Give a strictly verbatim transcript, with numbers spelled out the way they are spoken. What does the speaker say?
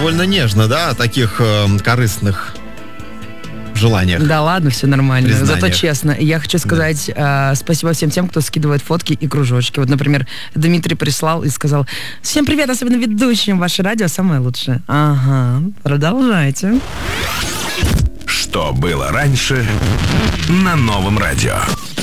довольно нежно, да, о таких э, корыстных желаниях. Да ладно, все нормально. Признаниях. Зато честно. Я хочу сказать да. э, спасибо всем тем, кто скидывает фотки и кружочки. Вот, например, Дмитрий прислал и сказал: всем привет, особенно ведущим, ваше радио самое лучшее. Ага, продолжайте. Что было раньше на Новом радио?